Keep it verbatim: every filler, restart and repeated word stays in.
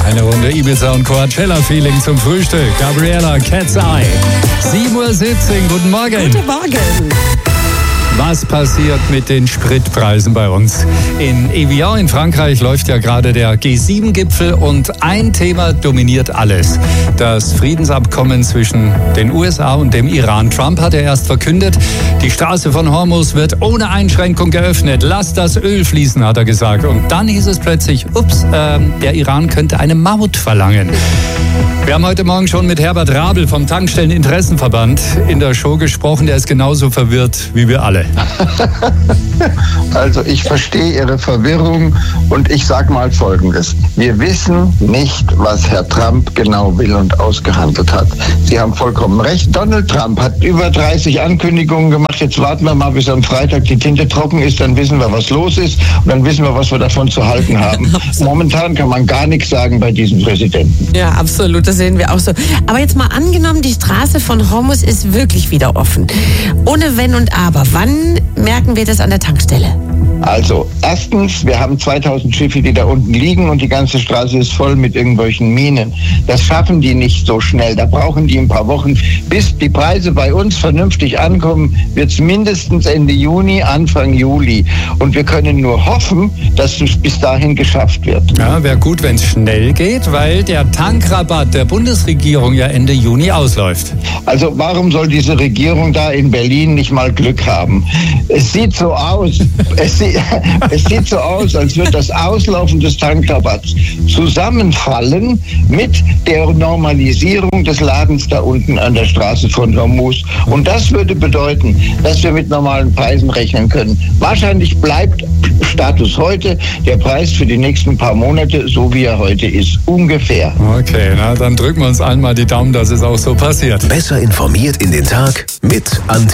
Eine Runde Ibiza und Coachella-Feeling zum Frühstück. Gabriella, Cat's Eye. sieben Uhr siebzehn, guten Morgen. Guten Morgen. Was passiert mit den Spritpreisen bei uns? In Evian in Frankreich läuft ja gerade der G sieben Gipfel und ein Thema dominiert alles. Das Friedensabkommen zwischen den U S A und dem Iran. Trump hat ja erst verkündet, die Straße von Hormuz wird ohne Einschränkung geöffnet. Lasst das Öl fließen, hat er gesagt. Und dann hieß es plötzlich, ups, äh, der Iran könnte eine Maut verlangen. Wir haben heute Morgen schon mit Herbert Rabel vom Tankstelleninteressenverband in der Show gesprochen. Der ist genauso verwirrt wie wir alle. Also ich verstehe Ihre Verwirrung und ich sage mal Folgendes. Wir wissen nicht, was Herr Trump genau will und ausgehandelt hat. Sie haben vollkommen recht. Donald Trump hat über dreißig Ankündigungen gemacht. Jetzt warten wir mal, bis am Freitag die Tinte trocken ist. Dann wissen wir, was los ist. Und dann wissen wir, was wir davon zu halten haben. Momentan kann man gar nichts sagen bei diesem Präsidenten. Ja, absolut. Das sehen wir auch so. Aber jetzt mal angenommen, die Straße von Hormuz ist wirklich wieder offen. Ohne Wenn und Aber. Wann merken wir das an der Tankstelle? Also, erstens, wir haben zweitausend Schiffe, die da unten liegen und die ganze Straße ist voll mit irgendwelchen Minen. Das schaffen die nicht so schnell. Da brauchen die ein paar Wochen. Bis die Preise bei uns vernünftig ankommen, wird es mindestens Ende Juni, Anfang Juli. Und wir können nur hoffen, dass es bis dahin geschafft wird. Ja, wäre gut, wenn es schnell geht, weil der Tankrabatt der Bundesregierung ja Ende Juni ausläuft. Also, warum soll diese Regierung da in Berlin nicht mal Glück haben? Es sieht so aus, es sieht Es sieht so aus, als würde das Auslaufen des Tankrabatts zusammenfallen mit der Normalisierung des Ladens da unten an der Straße von Hormuz. Und das würde bedeuten, dass wir mit normalen Preisen rechnen können. Wahrscheinlich bleibt Status heute der Preis für die nächsten paar Monate so, wie er heute ist. Ungefähr. Okay, na, dann drücken wir uns allen mal die Daumen, dass es auch so passiert. Besser informiert in den Tag mit Antenne.